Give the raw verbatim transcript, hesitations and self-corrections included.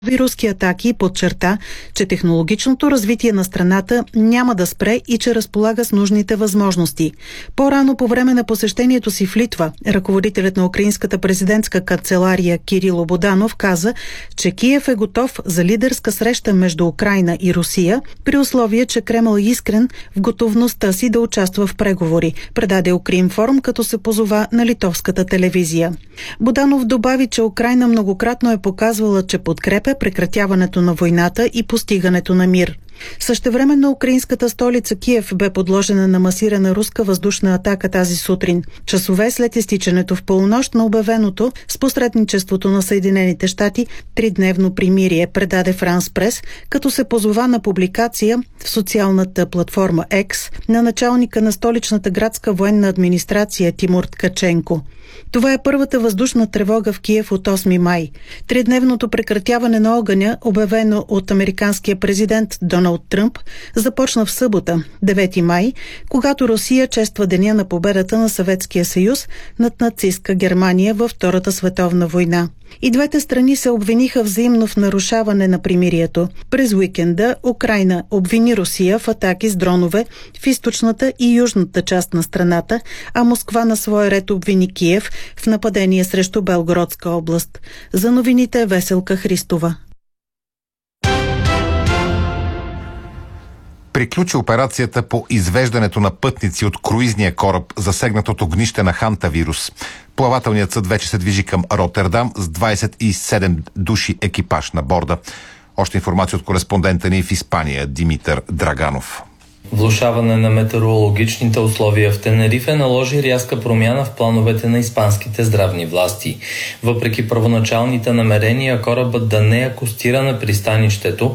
руски атаки и подчерта, че технологичното развитие на страната няма да спре и че разполага с нужните възможности. По-рано по време на посещението си в Литва, ръководителят на украинската президентска канцелария Кирило Буданов каза, че Киев е готов за лидерска среща между Украйна и Русия, при условие, че Кремъл е искрен в готовността си да участва в преговори, предаде Укринформ, като се позова на литовската телевизия. Буданов добави, че Украйна многократно е показвала, че подкрепя прекратяването на войната и постигането на мир. Същевременно украинската столица Киев бе подложена на масирана руска въздушна атака тази сутрин, часове след изтичането в полунощ на обявеното с посредничеството на Съединените щати тридневно примирие, предаде Франс Прес, като се позова на публикация в социалната платформа X на началника на столичната градска военна администрация Тимур Ткаченко. Това е първата въздушна тревога в Киев от осми май. Тридневното прекратяване на огъня, обявено от американския президент Доналд Тръмп, започна в събота, девети май, когато Русия чества деня на победата на Съветския съюз над нацистка Германия във Втората световна война. И двете страни се обвиниха взаимно в нарушаване на примирието. През уикенда Украйна обвини Русия в атаки с дронове в източната и южната част на страната, а Москва на своя ред обвини Киев в нападение срещу Белгородска област. За новините Веселка Христова. Приключи операцията по извеждането на пътници от круизния кораб, засегнат от огнище на хантавирус. Плавателният съд вече се движи към Ротердам с двадесет и седем души екипаж на борда. Още информация от кореспондента ни в Испания Димитър Драганов. Влошаване на метеорологичните условия в Тенерифе наложи рязка промяна в плановете на испанските здравни власти. Въпреки първоначалните намерения корабът да не акостира на пристанището,